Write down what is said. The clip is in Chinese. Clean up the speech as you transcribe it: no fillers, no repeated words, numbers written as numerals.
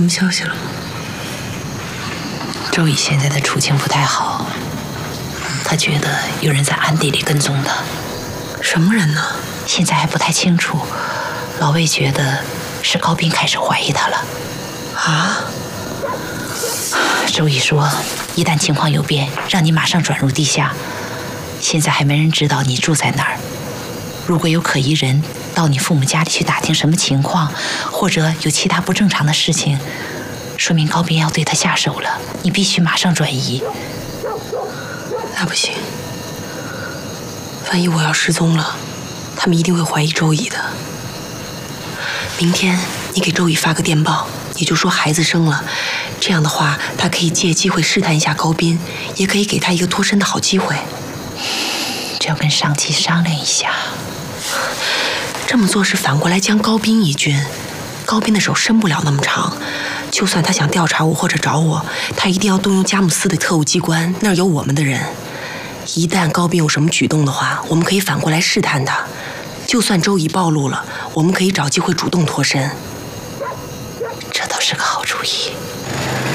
么消息了吗？ 周乙现在的处境不太好，他觉得有人在暗地里跟踪他。 什么人呢？ 现在还不太清楚。老魏觉得是高斌开始怀疑他了。 啊？ 周乙说，一旦情况有变，让你马上转入地下。现在还没人知道你住在哪儿。如果有可疑人到你父母家里去打听什么情况，或者有其他不正常的事情，说明高斌要对他下手了，你必须马上转移。 那不行，万一我要失踪了，他们一定会怀疑周乙的。明天你给周乙发个电报，你就说孩子生了，这样的话他可以借机会试探一下高斌，也可以给他一个脱身的好机会。 这要跟上级商量一下。 这么做是反过来将高斌一军，高斌的手伸不了那么长，就算他想调查我或者找我，他一定要动用佳木斯的特务机关，那儿有我们的人。一旦高斌有什么举动的话，我们可以反过来试探他。就算周乙暴露了，我们可以找机会主动脱身。 这倒是个好主意。